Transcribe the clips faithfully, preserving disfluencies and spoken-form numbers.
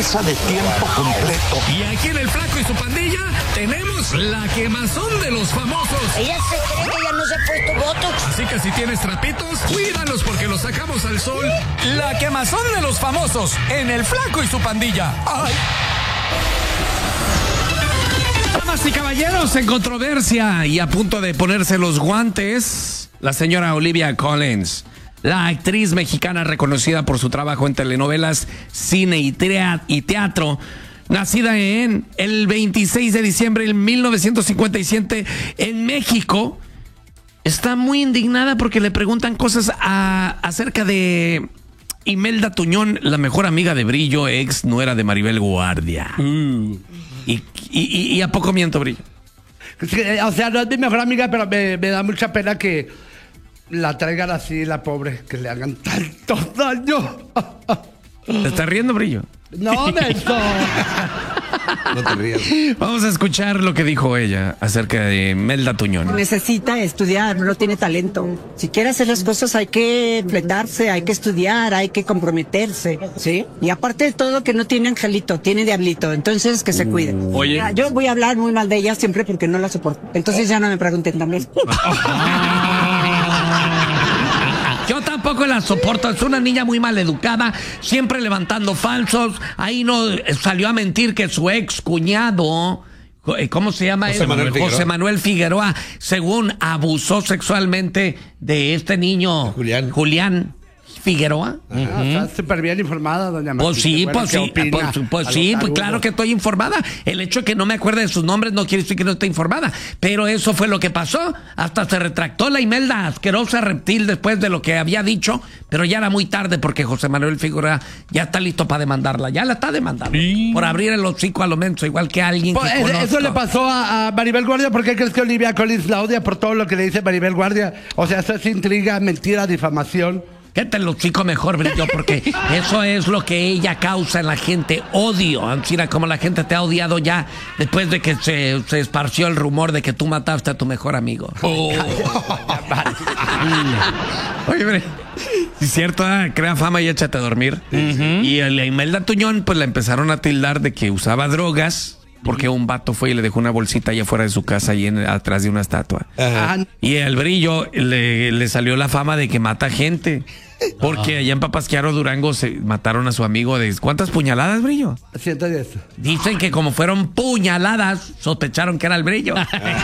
empresa de tiempo completo. Y aquí en El Flaco y su Pandilla tenemos la quemazón de los famosos. Ella se cree que ya no se ha puesto botox. Así que si tienes trapitos, cuídalos porque los sacamos al sol. La quemazón de los famosos en El Flaco y su Pandilla. ¡Ay! Damas y caballeros, en controversia y a punto de ponerse los guantes, la señora Olivia Collins, la actriz mexicana reconocida por su trabajo en telenovelas, cine y teatro, nacida en el veintiséis de diciembre de mil novecientos cincuenta y siete en México, está muy indignada porque le preguntan cosas a, acerca de Imelda Tuñón, la mejor amiga de Brillo, ex nuera de Maribel Guardia. Mm. Y, y, y a poco miento, Brillo. O sea, no es mi mejor amiga, pero me, me da mucha pena que la traigan así, la pobre, que le hagan tanto daño. ¿Te estás riendo, Brillo? No, Nelson. No te rías. Vamos a escuchar lo que dijo ella acerca de Imelda Tuñón. Necesita estudiar, no tiene talento. Si quiere hacer las cosas hay que fletarse, hay que estudiar, hay que comprometerse, ¿sí? Y aparte de todo que no tiene angelito, tiene diablito, entonces que se cuide. Oye. Ya, yo voy a hablar muy mal de ella siempre porque no la soporto. Entonces ya no me pregunten también. Yo tampoco la soporto, es una niña muy mal educada, siempre levantando falsos. Ahí no salió a mentir que su ex cuñado, ¿cómo se llama? José Manuel Figueroa. José Manuel Figueroa, según abusó sexualmente de este niño, Julián. Julián Figueroa. Ah, está súper bien informada, doña Martita. Pues sí, Bueno, pues ¿qué sí, opina pues, pues a los sí, pues tarudos? claro que estoy informada. El hecho de que no me acuerde de sus nombres no quiere decir que no esté informada. Pero eso fue lo que pasó. Hasta se retractó la Imelda, asquerosa reptil, después de lo que había dicho. Pero ya era muy tarde porque José Manuel Figueroa ya está listo para demandarla. Ya la está demandando. Sí. Por abrir el hocico a lo menso, igual que alguien Pues, que eso, conozco. eso le pasó a, a Maribel Guardia. ¿Por qué crees que Olivia Collins la odia por todo lo que le dice Maribel Guardia? O sea, eso es intriga, mentira, difamación. ¿Qué te lo chico mejor, Brillo? Porque eso es lo que ella causa en la gente, odio. Mira, como la gente te ha odiado ya después de que se, se esparció el rumor de que tú mataste a tu mejor amigo. Oh. Oye, hombre, si es cierto, ¿eh? Crea fama y échate a dormir. Uh-huh. Y a la Imelda Tuñón, pues la empezaron a tildar de que usaba drogas. Porque un vato fue y le dejó una bolsita allá afuera de su casa, ahí en, atrás de una estatua. Ajá. Y el Brillo le, le salió la fama de que mata gente. Porque allá en Papasquiaro, Durango, se mataron a su amigo de... ¿Cuántas puñaladas, Brillo? Siento eso. Dicen que como fueron puñaladas, sospecharon que era el Brillo.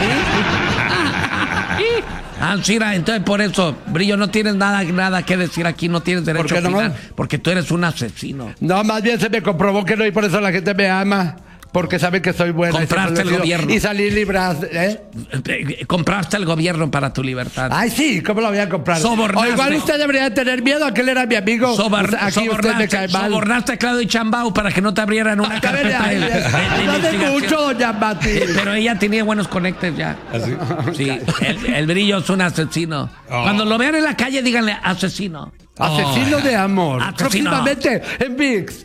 Ah, Shira, entonces por eso, Brillo, no tienes nada, nada que decir aquí, no tienes derecho a opinar, no? Porque tú eres un asesino. No, más bien se me comprobó que no, y por eso la gente me ama. Porque sabe que soy buena. Compraste el gobierno. Y salí librado, ¿eh? Compraste el gobierno para tu libertad. Ay, sí, ¿cómo lo voy a comprar? Sobornaste. O igual usted debería tener miedo a que él era mi amigo. Sobor Aquí usted me cae mal. Sobornaste a Claudio Chambao para que no te abrieran una carpeta de, de, de, no de mucho, doña Mati. Eh, pero ella tenía buenos conectes ya. ¿Así? Sí, el, el Brillo es un asesino. Oh. Cuando lo vean en la calle, díganle asesino. Asesino oh. de amor. Asesino. Próximamente en ViX.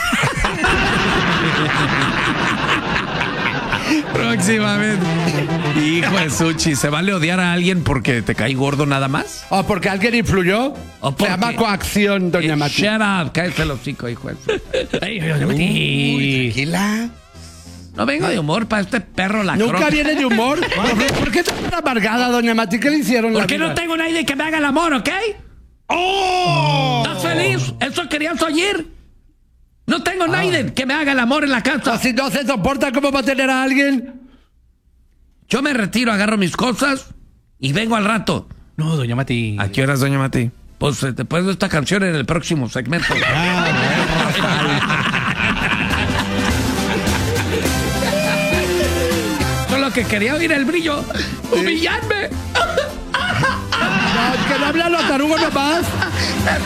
Próximamente. Hijo de Suchi, ¿se vale odiar a alguien porque te cae gordo nada más? ¿O porque alguien influyó? ¿O porque... Se llama coacción, doña eh, Mati. Shut up, cállate los hocico, hijo de Suchi. Ay, Uy, tranquila. No vengo de humor para este perro la ¿Nunca viene de humor? ¿Por qué está tan amargada, doña Mati? ¿Qué le hicieron? Porque no tengo nadie que me haga el amor, ¿ok? ¡Oh! ¿Estás feliz? ¿Eso querías oír? No tengo ah. nadie que me haga el amor en la casa. Si no se soporta, ¿cómo va a tener a alguien? Yo me retiro, agarro mis cosas y vengo al rato. No, doña Mati. ¿A qué horas, doña Mati? Pues después de esta canción en el próximo segmento. Ah, Eso es lo que quería oír el Brillo. Sí. Humillarme. No, que no habla los tarugos nomás.